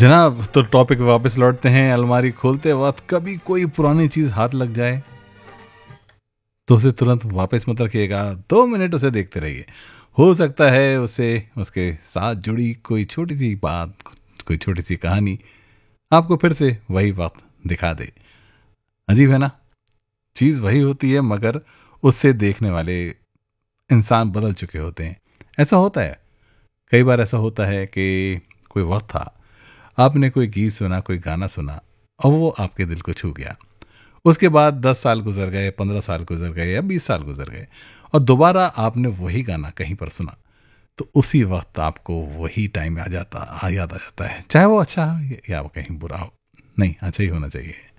जनाब, तो टॉपिक पे वापस लौटते हैं। अलमारी खोलते वक्त कभी कोई पुरानी चीज हाथ लग जाए तो उसे तुरंत वापस मत रखिएगा, 2 मिनट उसे देखते रहिए। हो सकता है उसे उसके साथ जुड़ी कोई छोटी सी बात, कोई छोटी सी कहानी आपको फिर से वही वक्त दिखा दे। अजीब है ना, चीज वही होती है मगर उससे देखने वाले इंसान बदल चुके होते हैं। ऐसा होता है, कई बार ऐसा होता है कि कोई वक्त था, आपने कोई गीत सुना, कोई गाना सुना और वो आपके दिल को छू गया। उसके बाद 10 साल गुजर गए, 15 साल गुजर गए या 20 साल गुजर गए और दोबारा आपने वही गाना कहीं पर सुना तो उसी वक्त आपको वही टाइम याद आ जाता है, चाहे वो अच्छा हो या वो कहीं बुरा हो। नहीं, अच्छा ही होना चाहिए।